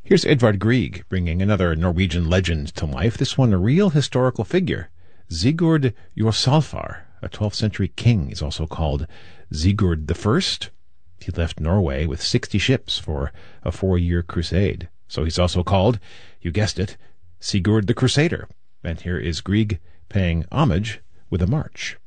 Here's Edvard Grieg bringing another Norwegian legend to life, this one a real historical figure. Sigurd Jorsalfar, a 12th century king, is also called Sigurd I. He left Norway with 60 ships for a 4-year crusade. So he's also called, you guessed it, Sigurd the Crusader. And here is Grieg paying homage with a march.